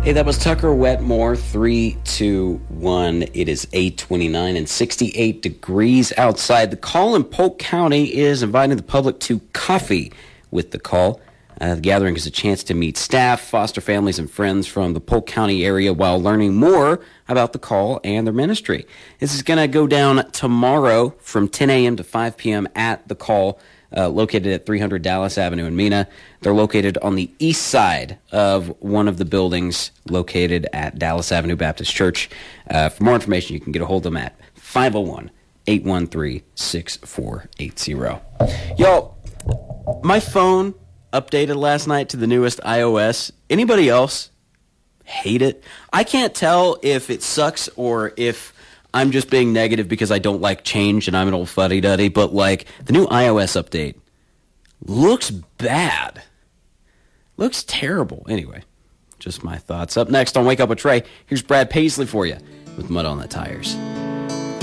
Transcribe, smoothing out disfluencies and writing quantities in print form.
Hey, that was Tucker Wetmore, 3, 2, 1. It is 8:29 and 68 degrees outside. The Call in Polk County is inviting the public to coffee with the Call. The gathering is a chance to meet staff, foster families, and friends from the Polk County area while learning more about the Call and their ministry. This is going to go down tomorrow from 10 a.m. to 5 p.m. at the Call, located at 300 Dallas Avenue in Mena. They're located on the east side of one of the buildings located at Dallas Avenue Baptist Church. For more information, you can get a hold of them at 501-813-6480. Y'all, my phone updated last night to the newest iOS. Anybody else hate it? I can't tell if it sucks or if I'm just being negative because I don't like change and I'm an old fuddy-duddy, but like the new iOS update looks bad. Looks terrible. Anyway, just my thoughts. Up next on Wake Up with Trey, here's Brad Paisley for you with Mud on the Tires.